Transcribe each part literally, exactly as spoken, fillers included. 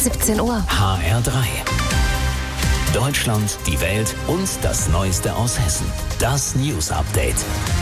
siebzehn Uhr. H R drei. Deutschland, die Welt und das Neueste aus Hessen. Das News Update.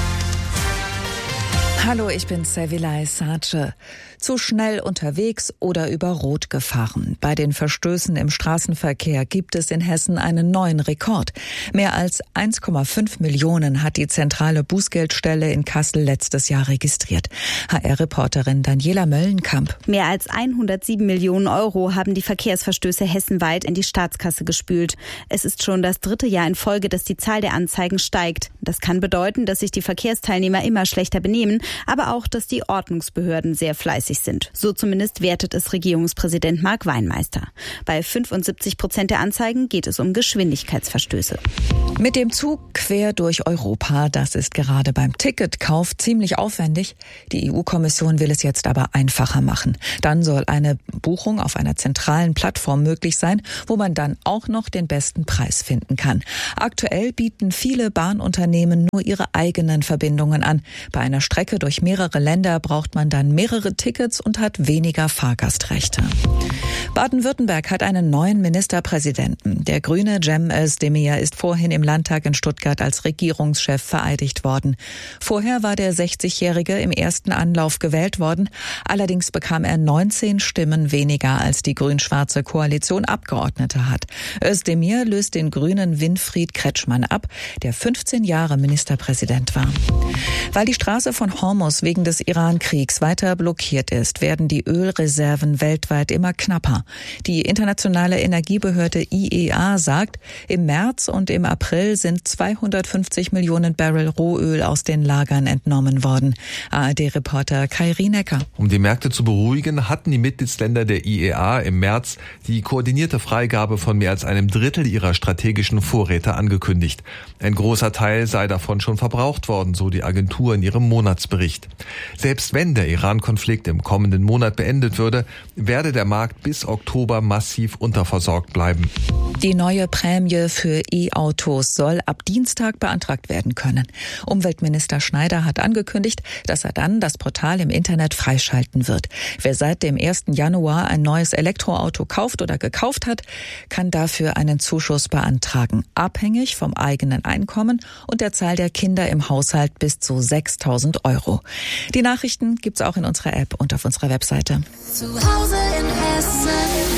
Hallo, ich bin Sevilay Sace. Zu schnell unterwegs oder über Rot gefahren. Bei den Verstößen im Straßenverkehr gibt es in Hessen einen neuen Rekord. Mehr als eins Komma fünf Millionen hat die zentrale Bußgeldstelle in Kassel letztes Jahr registriert. H R-Reporterin Daniela Möllenkamp. Mehr als hundertsieben Millionen Euro haben die Verkehrsverstöße hessenweit in die Staatskasse gespült. Es ist schon das dritte Jahr in Folge, dass die Zahl der Anzeigen steigt. Das kann bedeuten, dass sich die Verkehrsteilnehmer immer schlechter benehmen, aber auch, dass die Ordnungsbehörden sehr fleißig sind. So zumindest wertet es Regierungspräsident Marc Weinmeister. Bei fünfundsiebzig Prozent der Anzeigen geht es um Geschwindigkeitsverstöße. Mit dem Zug quer durch Europa, das ist gerade beim Ticketkauf ziemlich aufwendig. Die E U-Kommission will es jetzt aber einfacher machen. Dann soll eine Buchung auf einer zentralen Plattform möglich sein, wo man dann auch noch den besten Preis finden kann. Aktuell bieten viele Bahnunternehmen nur ihre eigenen Verbindungen an. Bei einer Strecke durch mehrere Länder braucht man dann mehrere Tickets und hat weniger Fahrgastrechte. Baden-Württemberg hat einen neuen Ministerpräsidenten. Der Grüne Cem Özdemir ist vorhin im Landtag in Stuttgart als Regierungschef vereidigt worden. Vorher war der sechzigjährige im ersten Anlauf gewählt worden. Allerdings bekam er neunzehn Stimmen weniger, als die grün-schwarze Koalition Abgeordnete hat. Özdemir löst den Grünen Winfried Kretschmann ab, der fünfzehn Jahre Ministerpräsident war. Weil die Straße von Hormuz wegen des Iran-Kriegs weiter blockiert ist, werden die Ölreserven weltweit immer knapper. Die internationale Energiebehörde I E A sagt, im März und im April sind zweihundertfünfzig Millionen Barrel Rohöl aus den Lagern entnommen worden. A R D-Reporter Kai Rienecker. Um die Märkte zu beruhigen, hatten die Mitgliedsländer der I E A im März die koordinierte Freigabe von mehr als einem Drittel ihrer strategischen Vorräte angekündigt. Ein großer Teil sei davon schon verbraucht worden, so die Agentur in ihrem Monatsbericht. Selbst wenn der Iran-Konflikt im kommenden Monat beendet würde, werde der Markt bis Oktober massiv unterversorgt bleiben. Die neue Prämie für E-Autos soll ab Dienstag beantragt werden können. Umweltminister Schneider hat angekündigt, dass er dann das Portal im Internet freischalten wird. Wer seit dem ersten Januar ein neues Elektroauto kauft oder gekauft hat, kann dafür einen Zuschuss beantragen, abhängig vom eigenen Einkommen und der Zahl der Kinder im Haushalt bis zu sechstausend Euro. Die Nachrichten gibt's auch in unserer App und auf unserer Webseite. Zu Hause in Hessen.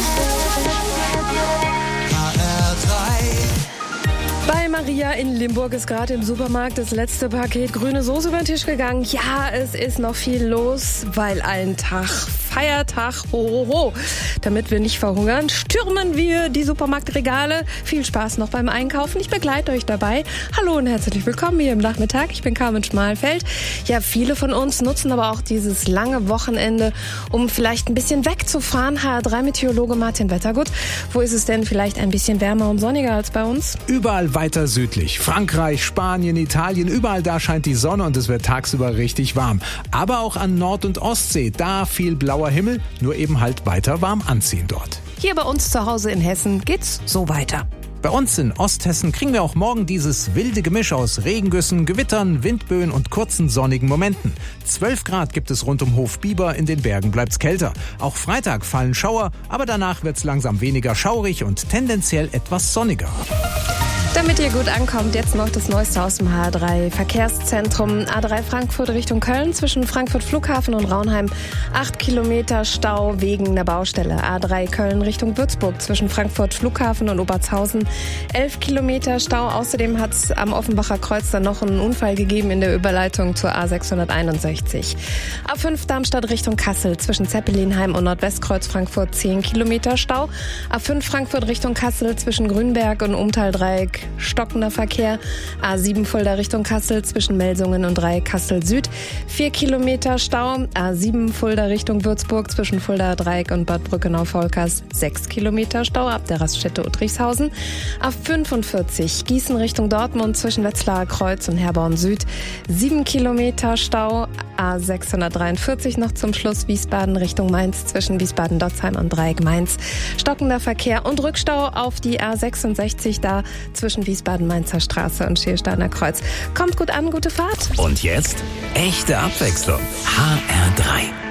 H R drei. Bei Maria in Limburg ist gerade im Supermarkt das letzte Paket grüne Soße über den Tisch gegangen. Ja, es ist noch viel los, weil ein Tag, Feiertag, ho, ho, ho. Damit wir nicht verhungern, stürmen wir die Supermarktregale. Viel Spaß noch beim Einkaufen. Ich begleite euch dabei. Hallo und herzlich willkommen hier im Nachmittag. Ich bin Carmen Schmalfeld. Ja, viele von uns nutzen aber auch dieses lange Wochenende, um vielleicht ein bisschen wegzufahren. H R drei Meteorologe Martin Wettergut. Wo ist es denn vielleicht ein bisschen wärmer und sonniger als bei uns? Überall weiter südlich. Frankreich, Spanien, Italien, überall da scheint die Sonne und es wird tagsüber richtig warm. Aber auch an Nord- und Ostsee, da viel blauer Himmel, nur eben halt weiter warm anziehen dort. Hier bei uns zu Hause in Hessen geht's so weiter. Bei uns in Osthessen kriegen wir auch morgen dieses wilde Gemisch aus Regengüssen, Gewittern, Windböen und kurzen sonnigen Momenten. zwölf Grad gibt es rund um Hofbiber, in den Bergen bleibt's kälter. Auch Freitag fallen Schauer, aber danach wird's langsam weniger schaurig und tendenziell etwas sonniger. Damit ihr gut ankommt, jetzt noch das Neueste aus dem H R drei Verkehrszentrum. A drei Frankfurt Richtung Köln zwischen Frankfurt Flughafen und Raunheim. acht Kilometer Stau wegen der Baustelle. A drei Köln Richtung Würzburg zwischen Frankfurt Flughafen und Obertshausen. elf Kilometer Stau. Außerdem hat es am Offenbacher Kreuz dann noch einen Unfall gegeben in der Überleitung zur A sechshunderteinundsechzig. A fünf Darmstadt Richtung Kassel zwischen Zeppelinheim und Nordwestkreuz Frankfurt zehn Kilometer Stau. A fünf Frankfurt Richtung Kassel zwischen Grünberg und Umtaldreieck stockender Verkehr. A sieben Fulda Richtung Kassel zwischen Melsungen und Dreieck Kassel Süd. vier Kilometer Stau. A sieben Fulda Richtung Würzburg zwischen Fulda Dreieck und Bad Brückenau-Volkers. sechs Kilometer Stau ab der Raststätte Uttrichshausen. A fünfundvierzig Gießen Richtung Dortmund zwischen Wetzlarer Kreuz und Herborn Süd. sieben Kilometer Stau. A sechshundertdreiundvierzig noch zum Schluss Wiesbaden Richtung Mainz zwischen Wiesbaden-Dotzheim und Dreieck Mainz. Stockender Verkehr und Rückstau auf die A sechsundsechzig da zwischen Wiesbaden-Mainzer Straße und Schiersteiner Kreuz. Kommt gut an, gute Fahrt. Und jetzt echte Abwechslung. H R drei.